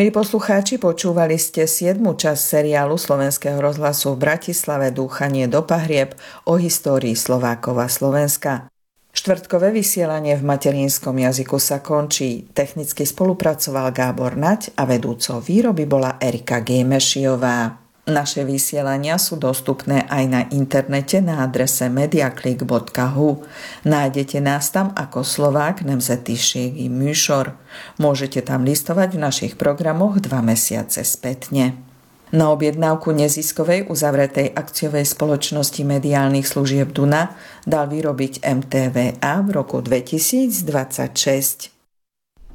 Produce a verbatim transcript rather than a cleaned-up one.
Milí poslucháči, počúvali ste siedmu časť seriálu Slovenského rozhlasu v Bratislave Dúchanie do pahrieb o histórii Slovákov a Slovenska. Štvrtkové vysielanie v materinskom jazyku sa končí. Technicky spolupracoval Gábor Naď a vedúcou výroby bola Erika Gejmešiová. Naše vysielania sú dostupné aj na internete na adrese mediaklik bodka hu. Nájdete nás tam ako Slovák nemzetiségi műsor. Môžete tam listovať v našich programoch dva mesiace spätne. Na objednávku neziskovej uzavretej akciovej spoločnosti mediálnych služieb Duna dal vyrobiť em té vé á v roku dvetisícdvadsaťšesť.